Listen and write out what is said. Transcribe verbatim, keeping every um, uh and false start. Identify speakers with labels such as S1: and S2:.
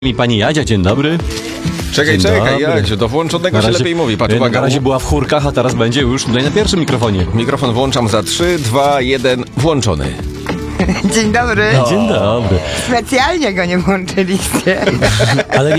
S1: Mi pani Jadzia, dzień dobry.
S2: Czekaj,
S1: Dzień
S2: czekaj,
S1: dobry.
S2: jak się do włączonego
S1: Na
S2: się
S1: razie-
S2: lepiej mówi. Patrz,
S1: Na
S2: uwaga.
S1: razie była w chórkach, a teraz będzie już tutaj na pierwszym mikrofonie.
S2: Mikrofon włączam za trzy, dwa, jeden, włączony.
S3: Dzień dobry.
S1: Dzień dobry.
S3: Specjalnie go nie włączyliście.
S1: Ale